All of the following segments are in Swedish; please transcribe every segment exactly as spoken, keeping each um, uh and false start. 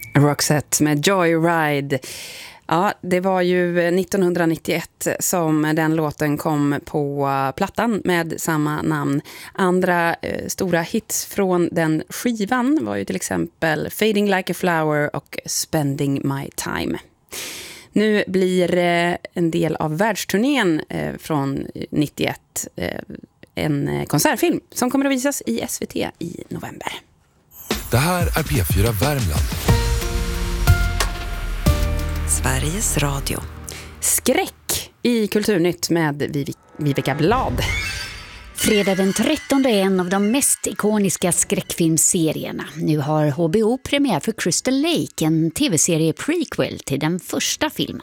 Roxette med Joyride. Ja, det var ju nittonhundranittioett som den låten kom på plattan med samma namn. Andra eh, stora hits från den skivan var ju till exempel Fading Like a Flower och Spending My Time. Nu blir eh, en del av världsturnén eh, från nittioett eh, en konsertfilm som kommer att visas i S V T i november. Det här är P fyra Värmland. Sveriges Radio. Skräck i Kulturnytt med Viv- Viveka Blad. Fredag den trettonde är en av de mest ikoniska skräckfilmserierna. Nu har H B O premiär för Crystal Lake, en tv-serie prequel till den första filmen.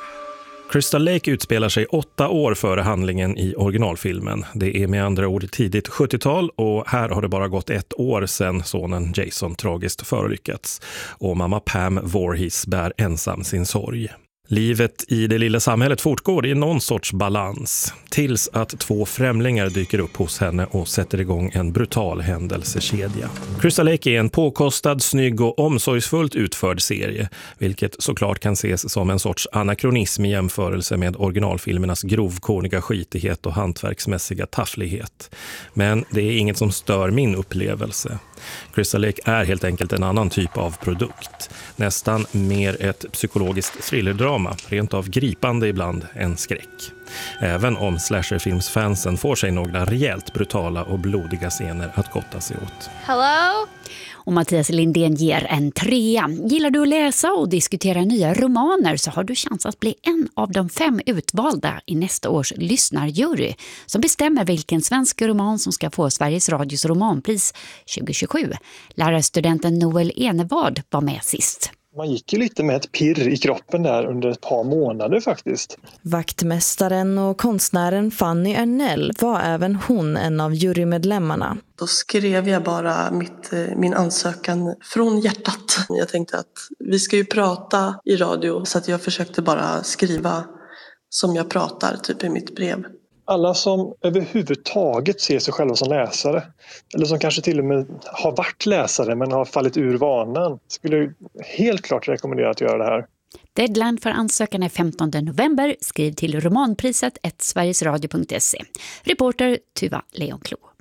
Crystal Lake utspelar sig åtta år före handlingen i originalfilmen. Det är med andra ord tidigt sjuttiotal och här har det bara gått ett år sedan sonen Jason tragiskt förolyckats. Och mamma Pam Voorhees bär ensam sin sorg. Livet i det lilla samhället fortgår i någon sorts balans tills att två främlingar dyker upp hos henne och sätter igång en brutal händelsekedja. Crystal Lake är en påkostad, snygg och omsorgsfullt utförd serie, vilket såklart kan ses som en sorts anakronism i jämförelse med originalfilmernas grovkorniga skitighet och hantverksmässiga tafflighet. Men det är inget som stör min upplevelse. Crystal Lake är helt enkelt en annan typ av produkt. Nästan mer ett psykologiskt thrillerdrama, rent av gripande ibland än skräck. Även om slasherfilmsfansen får sig några rejält brutala och blodiga scener att gotta sig åt. Hello? Och Mattias Lindén ger en trea. Gillar du att läsa och diskutera nya romaner så har du chans att bli en av de fem utvalda i nästa års lyssnarjury som bestämmer vilken svensk roman som ska få Sveriges Radios romanpris tjugo tjugosju. Lärarstudenten Noel Enevard var med sist. Man gick ju lite med ett pirr i kroppen där under ett par månader faktiskt. Vaktmästaren och konstnären Fanny Ernell var även hon en av jurymedlemmarna. Då skrev jag bara mitt, min ansökan från hjärtat. Jag tänkte att vi ska ju prata i radio så att jag försökte bara skriva som jag pratar typ i mitt brev. Alla som överhuvudtaget ser sig själva som läsare eller som kanske till och med har varit läsare men har fallit ur vanan skulle helt klart rekommendera att göra det här. Deadline för ansökan är femtonde november. Skriv till romanpriset at sverigesradio punkt se. Reporter Tuva Leonklo.